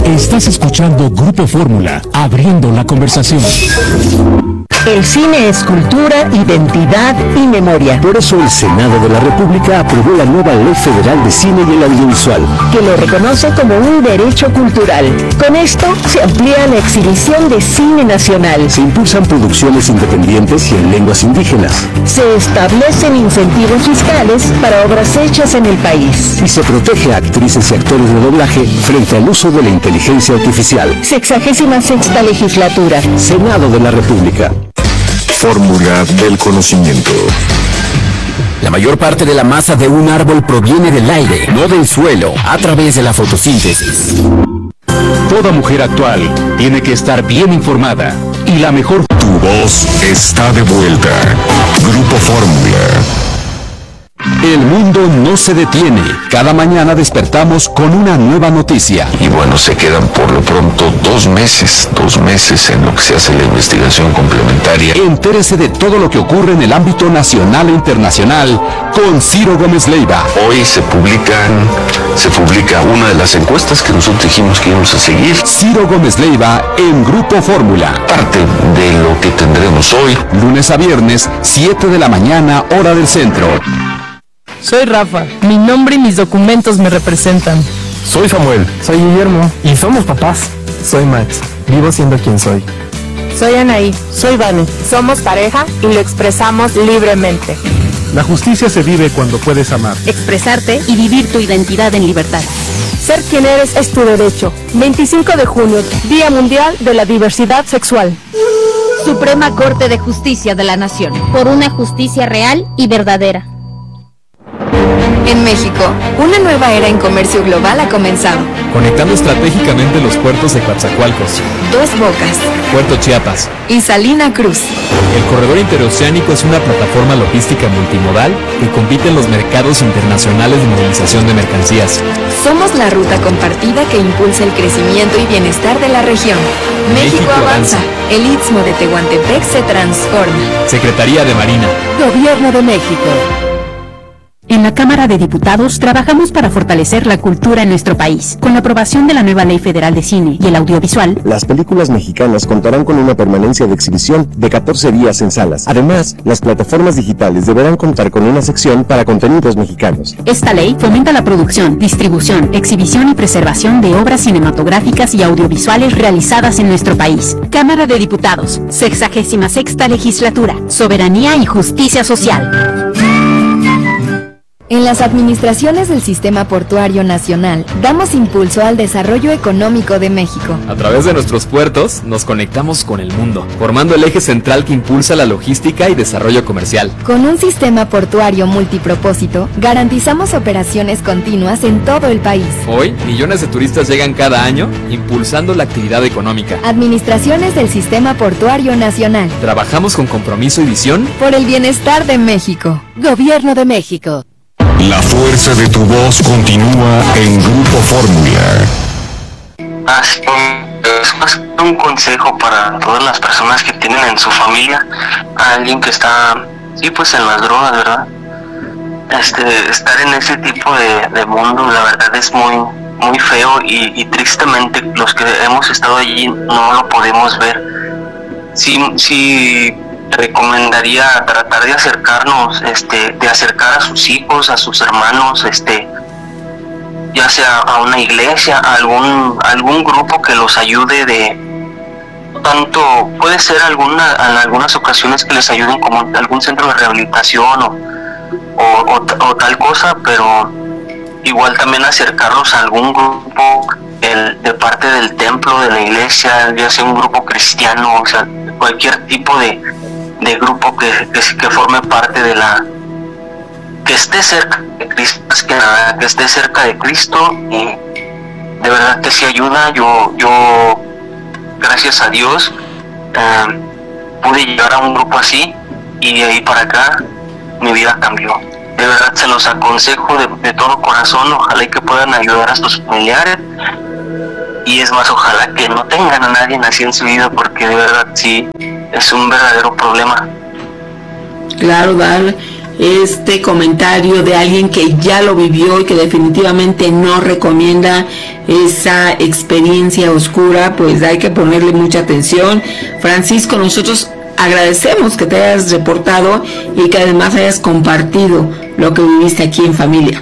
Estás escuchando Grupo Fórmula, abriendo la conversación. El cine es cultura, identidad y memoria. Por eso el Senado de la República aprobó la nueva Ley Federal de Cine y el Audiovisual, que lo reconoce como un derecho cultural. Con esto se amplía la exhibición de cine nacional. Se impulsan producciones independientes y en lenguas indígenas. Se establecen incentivos fiscales para obras hechas en el país. Y se protege a actrices y actores de doblaje frente al uso de la inteligencia artificial. 66ª legislatura. Senado de la República. Fórmula del conocimiento. La mayor parte de la masa de un árbol proviene del aire, no del suelo, a través de la fotosíntesis. Toda mujer actual tiene que estar bien informada y la mejor... Tu voz está de vuelta. Grupo Fórmula. El mundo no se detiene. Cada mañana despertamos con una nueva noticia. Y bueno, se quedan por lo pronto 2 meses en lo que se hace la investigación complementaria. Entérese de todo lo que ocurre en el ámbito nacional e internacional con Ciro Gómez Leiva. Hoy se publica una de las encuestas que nosotros dijimos que íbamos a seguir. Ciro Gómez Leiva en Grupo Fórmula. Parte de lo que tendremos hoy. Lunes a viernes, 7 de la mañana, hora del centro. Soy Rafa, mi nombre y mis documentos me representan. Soy Samuel. Soy Guillermo. Y somos papás. Soy Max. Vivo siendo quien soy. Soy Anaí. Soy Vane. Somos pareja y lo expresamos libremente. La justicia se vive cuando puedes amar, expresarte y vivir tu identidad en libertad. Ser quien eres es tu derecho. 25 de junio, Día Mundial de la Diversidad Sexual. Suprema Corte de Justicia de la Nación. Por una justicia real y verdadera. En México, una nueva era en comercio global ha comenzado. Conectando estratégicamente los puertos de Coatzacoalcos, Dos Bocas, Puerto Chiapas y Salina Cruz. El corredor interoceánico es una plataforma logística multimodal que compite en los mercados internacionales de movilización de mercancías. Somos la ruta compartida que impulsa el crecimiento y bienestar de la región. México avanza. El Istmo de Tehuantepec se transforma. Secretaría de Marina. Gobierno de México. En la Cámara de Diputados trabajamos para fortalecer la cultura en nuestro país. Con la aprobación de la nueva Ley Federal de Cine y el Audiovisual, las películas mexicanas contarán con una permanencia de exhibición de 14 días en salas. Además, las plataformas digitales deberán contar con una sección para contenidos mexicanos. Esta ley fomenta la producción, distribución, exhibición y preservación de obras cinematográficas y audiovisuales realizadas en nuestro país. Cámara de Diputados, 66ª Legislatura, Soberanía y Justicia Social. En las administraciones del Sistema Portuario Nacional, damos impulso al desarrollo económico de México. A través de nuestros puertos, nos conectamos con el mundo, formando el eje central que impulsa la logística y desarrollo comercial. Con un sistema portuario multipropósito, garantizamos operaciones continuas en todo el país. Hoy, millones de turistas llegan cada año, impulsando la actividad económica. Administraciones del Sistema Portuario Nacional. Trabajamos con compromiso y visión por el bienestar de México. Gobierno de México. La fuerza de tu voz continúa en Grupo Fórmula. Es un consejo para todas las personas que tienen en su familia a alguien que está, pues en las drogas, ¿verdad? Estar en ese tipo de mundo, la verdad es muy feo y tristemente los que hemos estado allí no lo podemos ver. Sí, recomendaría tratar de acercarnos, de acercar a sus hijos, a sus hermanos, ya sea a una iglesia, a algún grupo que los ayude tanto, puede ser en algunas ocasiones que les ayuden como algún centro de rehabilitación o tal cosa, pero igual también acercarlos a algún grupo de parte del templo, de la iglesia, ya sea un grupo cristiano, o sea, cualquier tipo de grupo que forme parte que esté cerca de Cristo, más que nada, que esté cerca de Cristo, y de verdad que sí ayuda. Yo gracias a Dios pude llegar a un grupo así, y de ahí para acá mi vida cambió. De verdad se los aconsejo de todo corazón. Ojalá y que puedan ayudar a sus familiares, y es más, ojalá que no tengan a nadie así en su vida, porque de verdad sí es un verdadero problema. Claro, Dal. este comentario de alguien que ya lo vivió y que definitivamente no recomienda esa experiencia oscura, pues hay que ponerle mucha atención. Francisco, nosotros agradecemos que te hayas reportado y que además hayas compartido lo que viviste aquí en familia.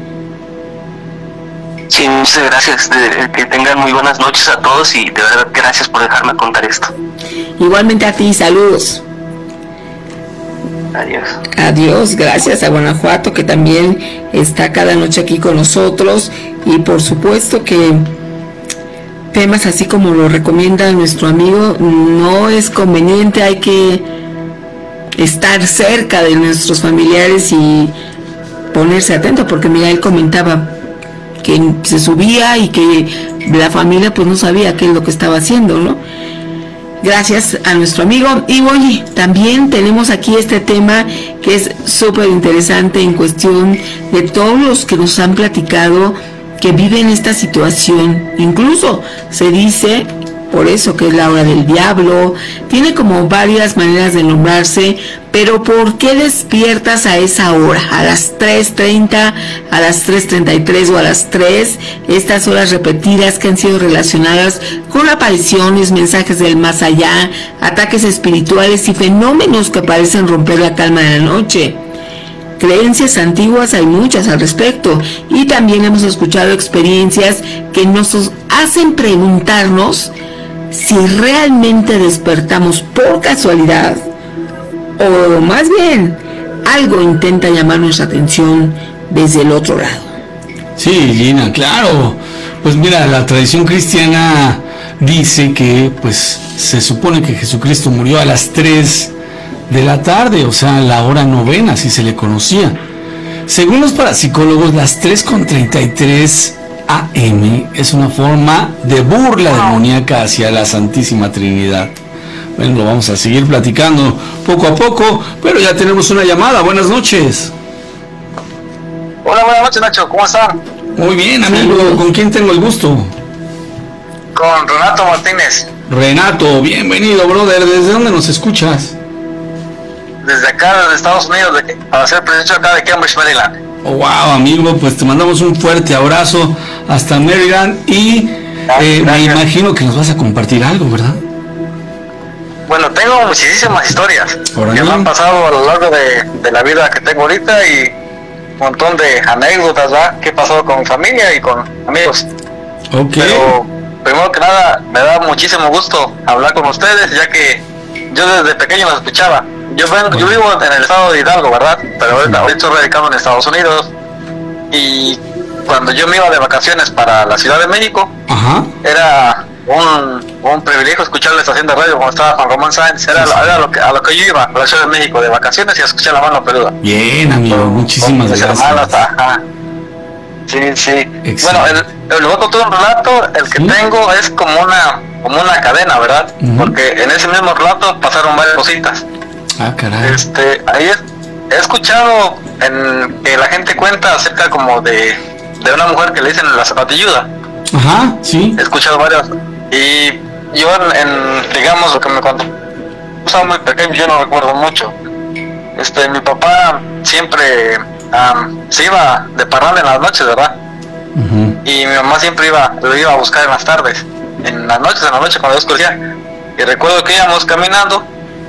Sí, muchas gracias, que tengan muy buenas noches a todos y de verdad gracias por dejarme contar esto. Igualmente a ti, saludos. Adiós. Adiós, gracias a Guanajuato, que también está cada noche aquí con nosotros, y por supuesto que temas así como lo recomienda nuestro amigo, no es conveniente, hay que estar cerca de nuestros familiares y ponerse atento, porque mira, él comentaba que se subía y que la familia pues no sabía qué es lo que estaba haciendo, ¿no? Gracias a nuestro amigo. Y oye, también tenemos aquí este tema que es súper interesante en cuestión de todos los que nos han platicado que viven esta situación. Incluso se dice, por eso que es la hora del diablo, tiene como varias maneras de nombrarse, pero ¿por qué despiertas a esa hora? A las 3:30, a las 3:33 o a las 3, estas horas repetidas que han sido relacionadas con apariciones, mensajes del más allá, ataques espirituales y fenómenos que parecen romper la calma de la noche. Creencias antiguas hay muchas al respecto, y también hemos escuchado experiencias que nos hacen preguntarnos si realmente despertamos por casualidad o más bien algo intenta llamar nuestra atención desde el otro lado. Sí, Gina, claro. Pues mira, la tradición cristiana dice que pues se supone que Jesucristo murió a las 3 de la tarde, o sea, la hora novena, así se le conocía. Según los parapsicólogos, las 3:33 AM es una forma de burla demoníaca hacia la Santísima Trinidad. Bueno, lo vamos a seguir platicando poco a poco, pero ya tenemos una llamada. Buenas noches. Hola, buenas noches, Nacho, ¿cómo están? Muy bien, amigo. ¿Con quién tengo el gusto? Con Renato Martínez. Renato, bienvenido, brother. ¿Desde dónde nos escuchas? Desde acá, desde Estados Unidos, para ser preciso, acá de Cambridge, Maryland. Oh, wow, amigo, pues te mandamos un fuerte abrazo hasta Maryland y me imagino que nos vas a compartir algo, ¿verdad? Bueno, tengo muchísimas historias que me han pasado a lo largo de la vida que tengo ahorita y un montón de anécdotas, ¿verdad? Que he pasado con mi familia y con amigos. Ok. Pero primero que nada, me da muchísimo gusto hablar con ustedes, ya que yo desde pequeño los escuchaba. Yo vivo en el estado de Hidalgo, ¿verdad? Pero ahorita estoy radicado en Estados Unidos. Y cuando yo me iba de vacaciones para la Ciudad de México, era un privilegio escuchar la estación de radio cuando estaba Juan Román Sáenz. Era a lo que yo iba a la Ciudad de México de vacaciones y a escuchar La Mano Peluda. Bien, amigo, muchísimas gracias. Hermanas, sí. Excelente. Bueno, el otro todo un relato, el que tengo es como una cadena, ¿verdad? Porque en ese mismo relato pasaron varias cositas. Ah, caray. Ahí he escuchado que la gente cuenta acerca como de una mujer que le dicen la zapatilluda. Ajá, sí. He escuchado varias. Y yo digamos lo que me contó, estaba muy pequeño, yo no recuerdo mucho. Mi papá siempre se iba de parranda en las noches, ¿verdad? Y mi mamá siempre lo iba a buscar en las tardes, en la noche cuando oscurecía. Y recuerdo que íbamos caminando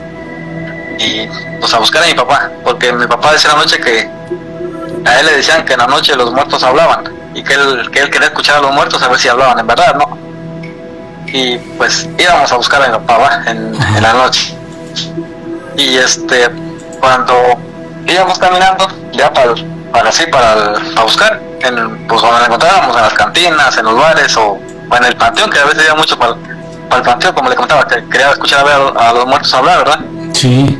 y pues a buscar a mi papá, porque mi papá decía la noche que a él le decían que en la noche los muertos hablaban y que él quería escuchar a los muertos a ver si hablaban en verdad, ¿no? Y pues íbamos a buscar a mi papá en la noche. Y cuando íbamos caminando ya para buscar, pues cuando nos encontrábamos en las cantinas, en los bares o en el panteón, que a veces iba mucho para el panteón, como le contaba, que quería escuchar a los muertos hablar, ¿verdad? Sí.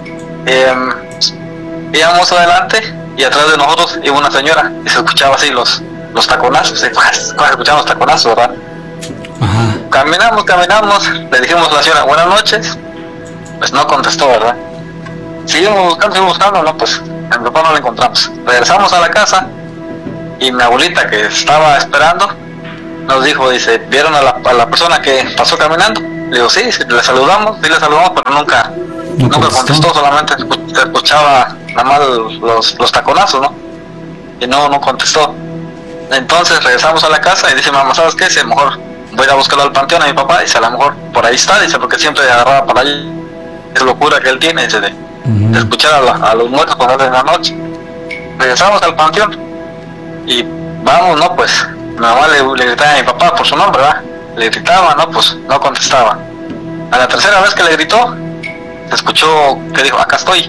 Íbamos adelante y atrás de nosotros iba una señora y se escuchaba así los taconazos, escuchamos los taconazos, ¿verdad? Ajá. Caminamos, le dijimos a la señora buenas noches, pues no contestó, ¿verdad? Seguimos buscando, no, pues a mi papá no lo encontramos. Regresamos a la casa y mi abuelita, que estaba esperando, nos dijo, dice, ¿vieron a la persona que pasó caminando? Le digo, sí, le saludamos, pero nunca contestó, solamente se escuchaba nada más los taconazos, ¿no? Y no contestó. Entonces regresamos a la casa y dice mamá, ¿sabes qué? Dice, a lo mejor voy a ir a buscarlo al panteón a mi papá. Dice, a lo mejor por ahí está, dice, porque siempre agarraba para allí. Es locura que él tiene, dice, de escuchar a los muertos cuando en la noche. Regresamos al panteón y vamos, ¿no? Pues mi mamá le gritaba a mi papá por su nombre, ¿verdad? Le gritaba, ¿no? Pues no contestaba. A la tercera vez que le gritó, se escuchó que dijo, acá estoy.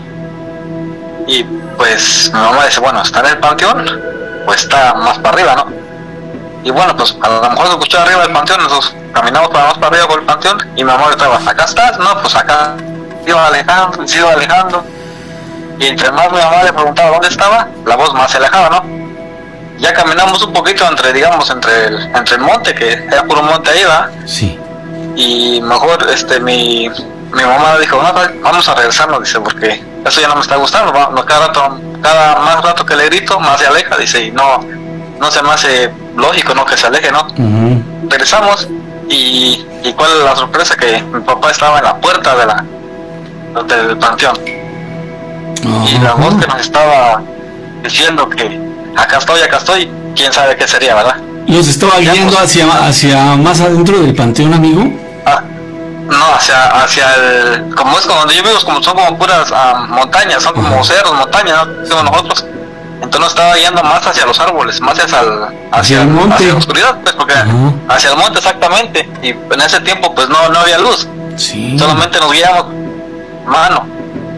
Y pues mi mamá dice, bueno, ¿está en el panteón? Pues está más para arriba, ¿no? Y bueno, pues a lo mejor se escuchó arriba del panteón, nosotros caminamos más para arriba por el panteón y mi mamá gritaba, ¿acá estás? No, pues acá. Se iba alejando. Y entre más mi mamá le preguntaba dónde estaba, la voz más se alejaba, ¿no? Ya caminamos un poquito entre el monte, que era puro monte ahí, ¿va? Sí. Y mejor mi mamá dijo, no, vamos a regresarnos, dice, porque eso ya no me está gustando, cada más rato que le grito, más se aleja, dice, y no se me hace lógico, ¿no? Que se aleje, ¿no? Regresamos y cuál es la sorpresa, que mi papá estaba en la puerta del panteón. Y la voz que nos estaba diciendo que acá estoy, quién sabe qué sería, ¿verdad? ¿Los estaba guiando hacia más adentro del panteón, amigo? No, hacia el, como es como donde yo vivo, son como puras montañas, son como cerros, montañas, ¿no? Como nosotros. Entonces nos estaba guiando más hacia los árboles, más hacia el monte, hacia la oscuridad, pues, porque hacia el monte exactamente. Y en ese tiempo pues no había luz. Sí. Solamente nos guiamos mano.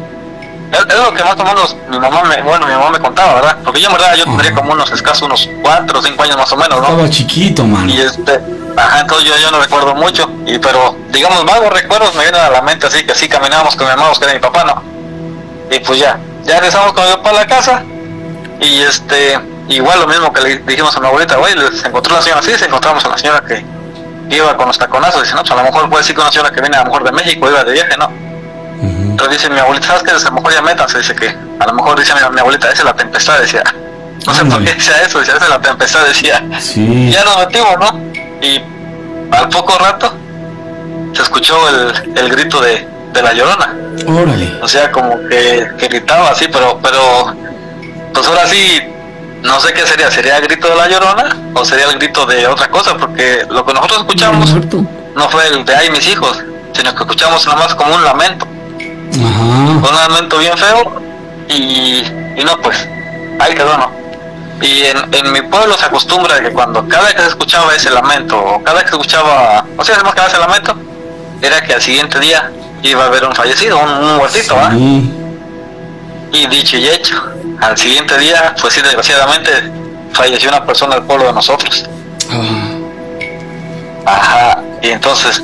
Es lo que más o menos mi mamá me contaba, ¿verdad? Porque yo en verdad tendría como unos 4 o 5 años más o menos, ¿no? Estaba chiquito, mano. Y entonces yo no recuerdo mucho, pero digamos vagos recuerdos me vienen a la mente, así que así caminábamos con mi mamá, que era mi papá, ¿no? Y pues ya regresamos con mi papá a la casa y igual lo mismo que le dijimos a mi abuelita, oye, se encontró la señora así, se encontramos a la señora que iba con los taconazos, dice, no, pues a lo mejor puede ser que una señora que viene a lo mejor de México, iba de viaje, ¿no? Entonces dice mi abuelita, ¿sabes qué? A lo mejor ya métanse, dice que a lo mejor dice mi abuelita, esa es la tempestad, decía. No sé por qué decía eso, decía, esa es la tempestad, decía. Sí. Y ya nos metimos, ¿no? Y al poco rato se escuchó el grito de la Llorona. Órale. O sea, como que gritaba así, pero pues ahora sí, no sé qué sería el grito de la Llorona o sería el grito de otra cosa, porque lo que nosotros escuchamos no fue el de ay mis hijos, sino que escuchamos nada más como un lamento. Un lamento bien feo y no, pues ahí quedó, ¿no? Y en mi pueblo se acostumbra que cada vez que se escuchaba ese lamento, o cada vez que se escuchaba, o sea, más que ese lamento, era que al siguiente día iba a haber un fallecido, un muertito, ¿va? Sí. Y dicho y hecho, al siguiente día, pues sí, desgraciadamente, falleció una persona del pueblo de nosotros. Ajá, y entonces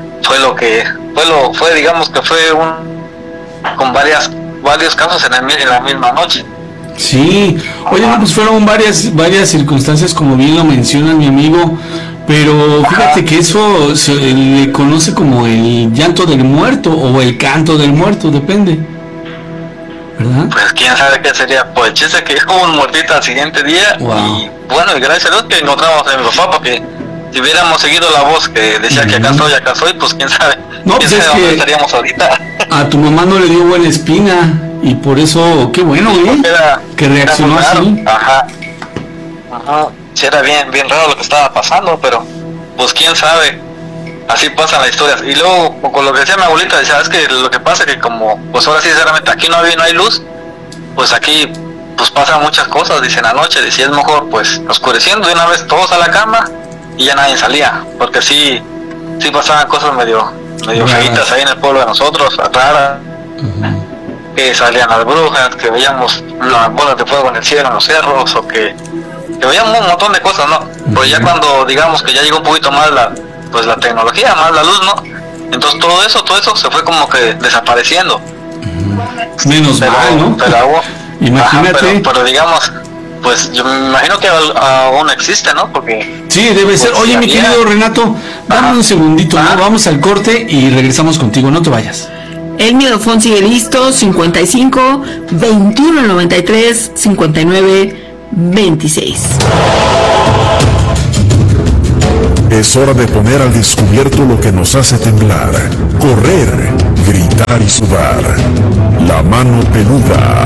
fue digamos que fue con varios casos en la misma noche. Sí, oye, pues fueron varias circunstancias, como bien lo menciona mi amigo, pero fíjate que eso se le conoce como el llanto del muerto o el canto del muerto, depende, ¿verdad? Pues quién sabe qué sería, pues chiste que hubo un muertito al siguiente día. Y bueno, y gracias a Dios que encontramos a mi papá, porque si hubiéramos seguido la voz que decía que acá estoy, pues quién sabe, pues quién sabe dónde estaríamos ahorita. A tu mamá no le dio buena espina y por eso, qué bueno, que reaccionó así. Ajá. Sí, era bien raro lo que estaba pasando, pero pues quién sabe, así pasan las historias. Y luego, con lo que decía mi abuelita, decía, es que lo que pasa es que como, pues ahora sí, sinceramente, aquí no hay luz, pues aquí, pues pasan muchas cosas, dice, en la noche, decía, es mejor, pues, oscureciendo de una vez todos a la cama y ya nadie salía, porque sí pasaban cosas medio feitas ahí en el pueblo de nosotros, raras, que salían las brujas, que veíamos las bolas de fuego en el cielo, en los cerros, o que veíamos un montón de cosas, ¿no? Pues ya cuando digamos que ya llegó un poquito más la tecnología, más la luz, ¿no? Entonces todo eso se fue como que desapareciendo. Menos mal, ¿no? Pero, imagínate. Pero digamos, pues yo me imagino que aún existe, ¿no? Porque sí, debe ser. Oye, mi querido Renato, dame un segundito, ¿no? Vamos al corte y regresamos contigo, no te vayas. El micrófono sigue listo, 55 21 93 59 26. Es hora de poner al descubierto lo que nos hace temblar, correr, gritar y sudar. La mano peluda.